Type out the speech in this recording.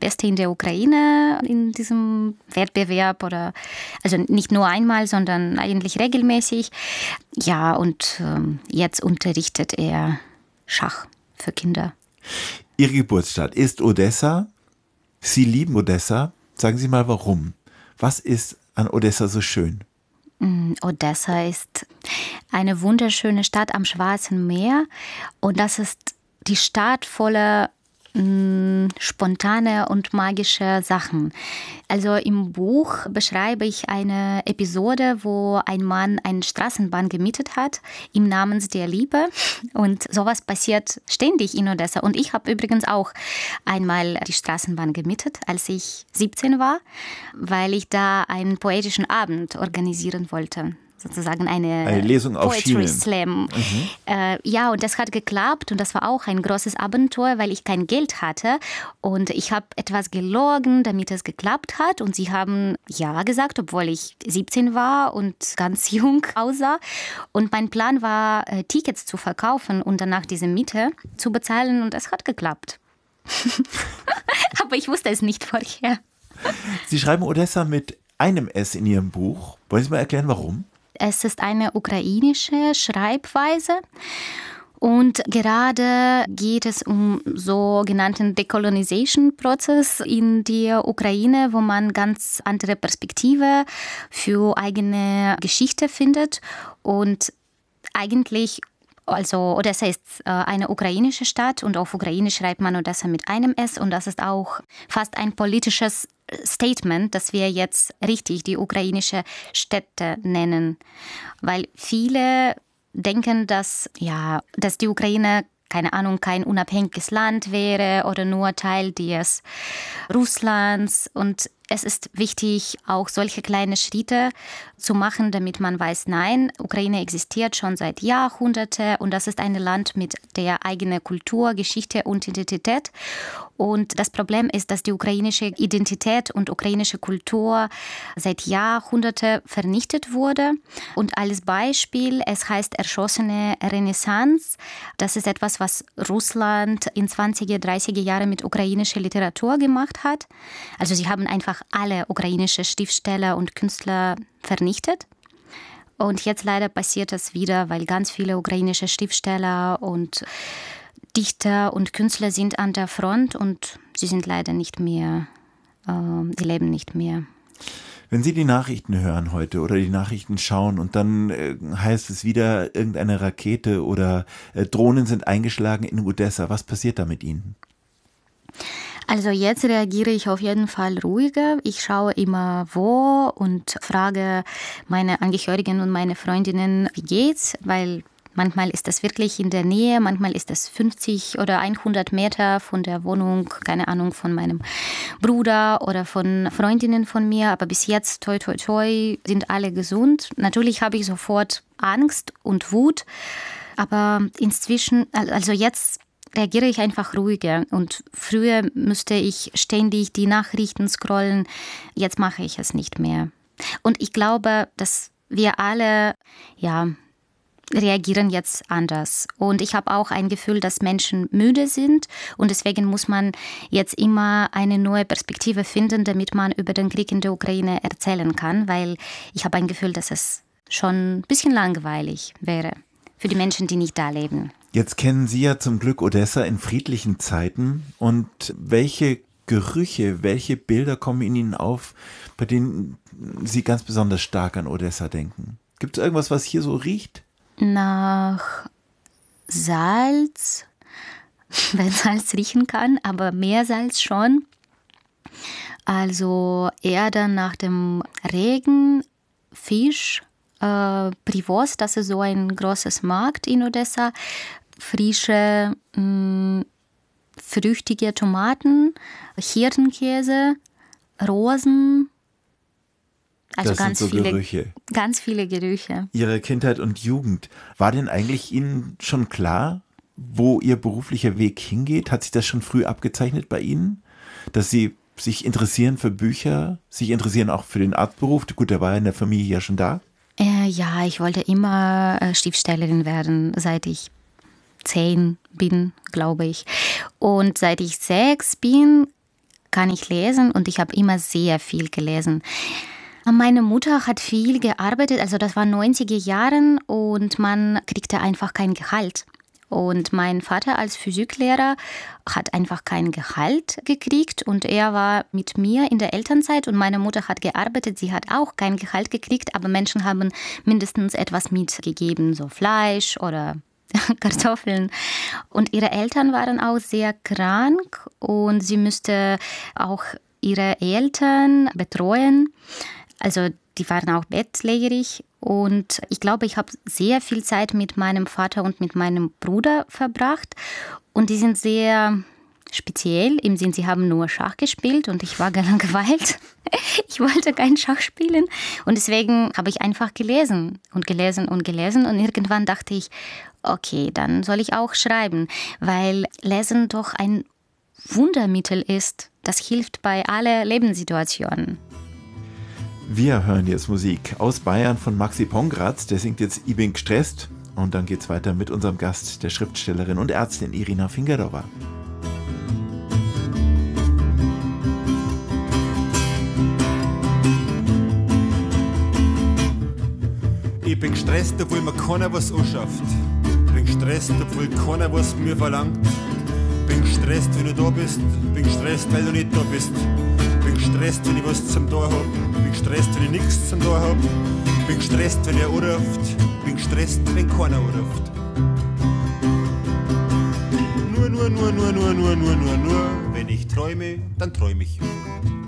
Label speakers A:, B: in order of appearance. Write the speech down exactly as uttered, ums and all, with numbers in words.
A: Beste in der Ukraine in diesem Wettbewerb oder also nicht nur einmal, sondern eigentlich regelmäßig. Ja, und ähm, jetzt unterrichtet er Schach für Kinder.
B: Ihre Geburtsstadt ist Odessa. Sie lieben Odessa. Sagen Sie mal, warum? Was ist an Odessa so schön?
A: Odessa ist eine wunderschöne Stadt am Schwarzen Meer und das ist die Stadt voller mh, spontane und magische Sachen. Also im Buch beschreibe ich eine Episode, wo ein Mann eine Straßenbahn gemietet hat, im Namen der Liebe. Und sowas passiert ständig in Odessa. Und ich habe übrigens auch einmal die Straßenbahn gemietet, als ich siebzehn war, weil ich da einen poetischen Abend organisieren wollte. Sozusagen eine,
B: eine Lesung auf
A: Poetry
B: Schienen.
A: Slam.
B: Mhm.
A: Äh, ja, und das hat geklappt und das war auch ein großes Abenteuer, weil ich kein Geld hatte und ich habe etwas gelogen, damit es geklappt hat und sie haben ja gesagt, obwohl ich siebzehn war und ganz jung aussah und mein Plan war, äh, Tickets zu verkaufen und danach diese Miete zu bezahlen und es hat geklappt. Aber ich wusste es nicht vorher.
B: Sie schreiben Odessa mit einem S in Ihrem Buch. Wollen Sie mal erklären, warum?
A: Es ist eine ukrainische Schreibweise und gerade geht es um sogenannten Decolonization-Prozess in der Ukraine, wo man ganz andere Perspektive für eigene Geschichte findet und eigentlich Also Odessa ist eine ukrainische Stadt und auf Ukrainisch schreibt man Odessa mit einem S und das ist auch fast ein politisches Statement, dass wir jetzt richtig die ukrainische Städte nennen, weil viele denken, dass ja, dass die Ukraine keine Ahnung, kein unabhängiges Land wäre oder nur Teil des Russlands. Und es ist wichtig, auch solche kleine Schritte zu machen, damit man weiß, nein, Ukraine existiert schon seit Jahrhunderten und das ist ein Land mit der eigenen Kultur, Geschichte und Identität. Und das Problem ist, dass die ukrainische Identität und ukrainische Kultur seit Jahrhunderten vernichtet wurde. Und als Beispiel, es heißt erschossene Renaissance. Das ist etwas, was Russland in zwanziger, dreißiger Jahren mit ukrainischer Literatur gemacht hat. Also sie haben einfach alle ukrainische Schriftsteller und Künstler vernichtet. Und jetzt leider passiert das wieder, weil ganz viele ukrainische Schriftsteller und Dichter und Künstler sind an der Front und sie sind leider nicht mehr, äh, sie leben nicht mehr.
B: Wenn Sie die Nachrichten hören heute oder die Nachrichten schauen und dann äh, heißt es wieder, irgendeine Rakete oder äh, Drohnen sind eingeschlagen in Odessa, was passiert da mit Ihnen?
A: Also jetzt reagiere ich auf jeden Fall ruhiger. Ich schaue immer wo und frage meine Angehörigen und meine Freundinnen, wie geht's, weil manchmal ist das wirklich in der Nähe, manchmal ist das fünfzig oder hundert Meter von der Wohnung, keine Ahnung, von meinem Bruder oder von Freundinnen von mir. Aber bis jetzt, toi, toi, toi, sind alle gesund. Natürlich habe ich sofort Angst und Wut, aber inzwischen, also jetzt reagiere ich einfach ruhiger. Und früher müsste ich ständig die Nachrichten scrollen. Jetzt mache ich es nicht mehr. Und ich glaube, dass wir alle, ja, reagieren jetzt anders. Und ich habe auch ein Gefühl, dass Menschen müde sind. Und deswegen muss man jetzt immer eine neue Perspektive finden, damit man über den Krieg in der Ukraine erzählen kann. Weil ich habe ein Gefühl, dass es schon ein bisschen langweilig wäre für die Menschen, die nicht da leben.
B: Jetzt kennen Sie ja zum Glück Odessa in friedlichen Zeiten. Und welche Gerüche, welche Bilder kommen in Ihnen auf, bei denen Sie ganz besonders stark an Odessa denken? Gibt es irgendwas, was hier so riecht?
A: Nach Salz, wenn Salz riechen kann, aber Meersalz schon. Also eher dann nach dem Regen, Fisch, äh, Privoz, das ist so ein großes Markt in Odessa, frische, mh, früchtige Tomaten, Hirtenkäse, Rosen. Also
B: das
A: ganz
B: sind so
A: viele
B: Gerüche.
A: Ganz viele Gerüche.
B: Ihre Kindheit und Jugend. War denn eigentlich Ihnen schon klar, wo Ihr beruflicher Weg hingeht? Hat sich das schon früh abgezeichnet bei Ihnen? Dass Sie sich interessieren für Bücher, sich interessieren auch für den Arztberuf? Gut, der war ja in der Familie ja schon da.
A: Äh, ja, ich wollte immer äh, Schriftstellerin werden, seit ich zehn bin, glaube ich. Und seit ich sechs bin, kann ich lesen und ich habe immer sehr viel gelesen. Meine Mutter hat viel gearbeitet, also das war neunziger Jahren und man kriegte einfach kein Gehalt. Und mein Vater als Physiklehrer hat einfach kein Gehalt gekriegt und er war mit mir in der Elternzeit und meine Mutter hat gearbeitet, sie hat auch kein Gehalt gekriegt, aber Menschen haben mindestens etwas mitgegeben, so Fleisch oder Kartoffeln. Und ihre Eltern waren auch sehr krank und sie musste auch ihre Eltern betreuen. Also die waren auch bettlägerig und ich glaube, ich habe sehr viel Zeit mit meinem Vater und mit meinem Bruder verbracht und die sind sehr speziell, im Sinne, sie haben nur Schach gespielt und ich war gelangweilt. Ich wollte kein Schach spielen und deswegen habe ich einfach gelesen und gelesen und gelesen und irgendwann dachte ich, okay, dann soll ich auch schreiben, weil Lesen doch ein Wundermittel ist. Das hilft bei allen Lebenssituationen.
B: Wir hören jetzt Musik aus Bayern von Maxi Pongratz, der singt jetzt Ich bin gestresst und dann geht's weiter mit unserem Gast, der Schriftstellerin und Ärztin Irina Fingerova.
C: Ich bin gestresst, obwohl mir keiner was anschafft. Bin gestresst, obwohl keiner was mir verlangt. Bin gestresst, wenn du da bist. Bin gestresst, weil du nicht da bist. Bin gestresst, wenn ich was zum Tor hab. Bin gestresst, wenn ich nichts zum Tor hab. Bin gestresst, wenn er anruft. Bin gestresst, wenn keiner anruft. Nur, nur, nur, nur, nur, nur, nur, nur, nur. Wenn ich träume, dann träume ich.